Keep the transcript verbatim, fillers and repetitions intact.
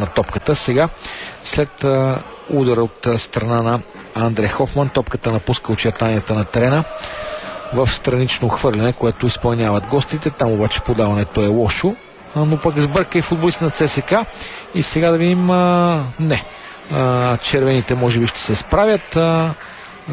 взема топката. Сега, след а, удар от а, страна на Андре Хофман, топката напуска очертанията на терена в странично хвърляне, което изпълняват гостите. Там обаче подаването е лошо, а, но пък сбърка и футболист на ЦСКА. И сега да видим, а, не. А, червените може би ще се справят. А,